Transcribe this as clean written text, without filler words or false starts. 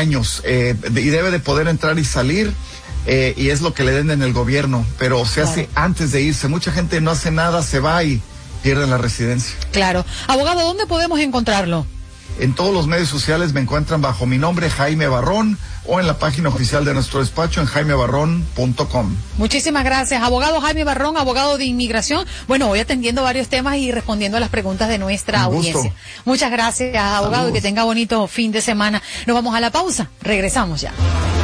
años, y debe de poder entrar y salir, y es lo que le den en el gobierno, pero se hace antes de irse. Mucha gente no hace nada, se va y pierde la residencia. Claro. Abogado, ¿dónde podemos encontrarlo? En todos los medios sociales me encuentran bajo mi nombre, Jaime Barrón, o en la página oficial de nuestro despacho en jaimebarrón.com. Muchísimas gracias, abogado Jaime Barrón, abogado de inmigración. Bueno, hoy atendiendo varios temas y respondiendo a las preguntas de nuestra audiencia. Muchas gracias, abogado, y que tenga bonito fin de semana. Nos vamos a la pausa, regresamos ya.